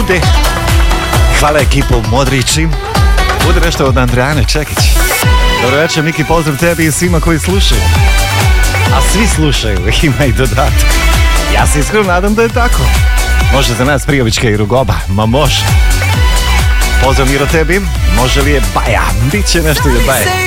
bude. Hvala ekipu Modrići. Bude nešto od Andrijane Čekić. Dobro večer, Miki, pozdrav tebi i svima koji slušaju. A svi slušaju, ima i dodatak. Ja se iskreno nadam da je tako. Može za nas Prijovićka i Rugoba, ma može. Pozdrav Miro tebi, može li je baja? Biće nešto je baja.